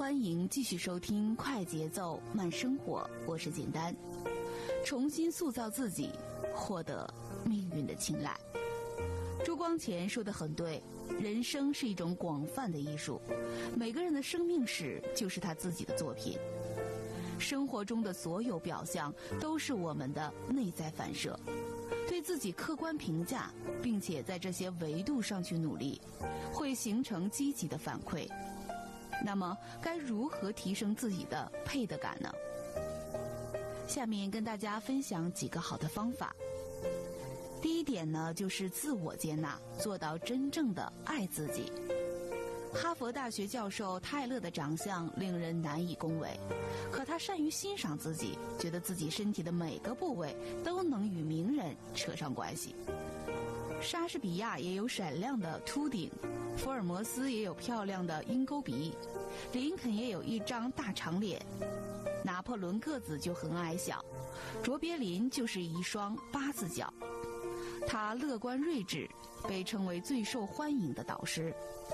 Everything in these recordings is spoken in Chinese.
欢迎继续收听快节奏慢生活，我是简单。重新塑造自己，获得命运的青睐。朱光潜说得很对，人生是一种广泛的艺术，每个人的生命史就是他自己的作品。生活中的所有表象都是我们的内在反射，对自己客观评价，并且在这些维度上去努力，会形成积极的反馈。那么该如何提升自己的配得感呢？下面跟大家分享几个好的方法。第一点呢，就是自我接纳，做到真正的爱自己。哈佛大学教授泰勒的长相令人难以恭维，可他善于欣赏自己，觉得自己身体的每个部位都能与名人扯上关系。莎士比亚也有闪亮的秃顶，福尔摩斯也有漂亮的鹰钩鼻，林肯也有一张大长脸，拿破仑个子就很矮小，卓别林就是一双八字脚。他乐观睿智，被称为最受欢迎的导师。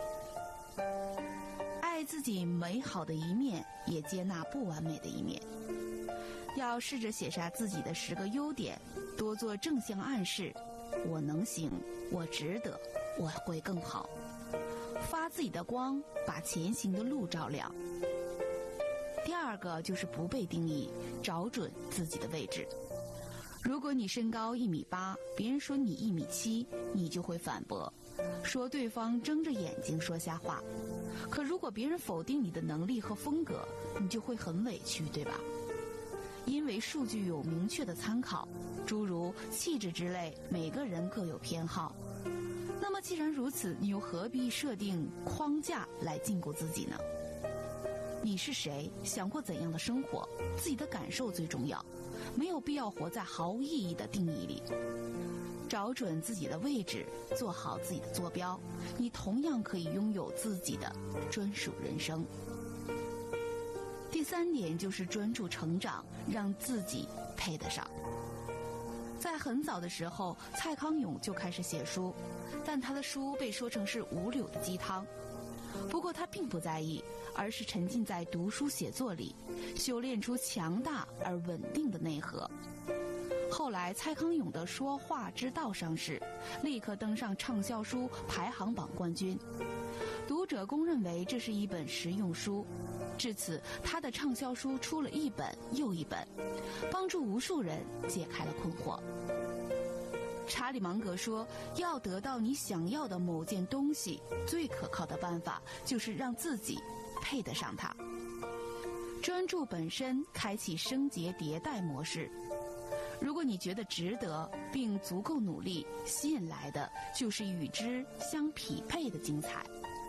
爱自己美好的一面，也接纳不完美的一面。要试着写下自己的10个优点，多做正向暗示，我能行，我值得，我会更好。发自己的光，把前行的路照亮。第二个就是不被定义，找准自己的位置。如果你身高1.8米，别人说你1.7米，你就会反驳，说对方睁着眼睛说瞎话。可如果别人否定你的能力和风格，你就会很委屈，对吧？因为数据有明确的参考，诸如气质之类，每个人各有偏好。那么既然如此，你又何必设定框架来禁锢自己呢？你是谁，想过怎样的生活，自己的感受最重要，没有必要活在毫无意义的定义里。找准自己的位置，做好自己的坐标，你同样可以拥有自己的专属人生。第3点就是专注成长，让自己配得上。在很早的时候，蔡康永就开始写书，但他的书被说成是五柳的鸡汤。不过他并不在意，而是沉浸在读书写作里，修炼出强大而稳定的内核。后来蔡康永的说话之道上市，立刻登上畅销书排行榜冠军，读者公认为这是一本实用书。至此，他的畅销书出了一本又一本，帮助无数人解开了困惑。查理芒格说，要得到你想要的某件东西，最可靠的办法就是让自己配得上它。专注本身，开启升级迭代模式。如果你觉得值得并足够努力，吸引来的就是与之相匹配的精彩。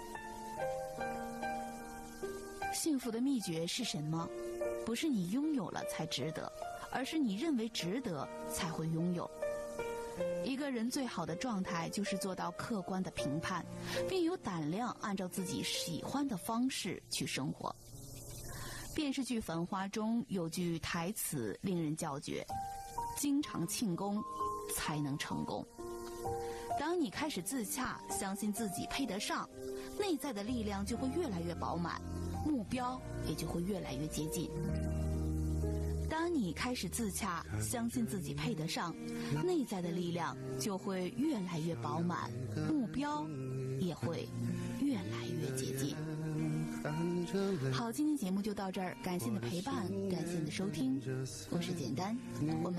幸福的秘诀是什么？不是你拥有了才值得，而是你认为值得才会拥有。一个人最好的状态就是做到客观的评判，并有胆量按照自己喜欢的方式去生活。电视剧《繁花》中有句台词令人叫绝：经常庆功才能成功。当你开始自洽，相信自己配得上，内在的力量就会越来越饱满，目标也就会越来越接近。当你开始自洽，相信自己配得上，内在的力量就会越来越饱满，目标也会越来越接近。好，今天节目就到这儿，感谢你的陪伴，感谢你的收听，我是简单，我们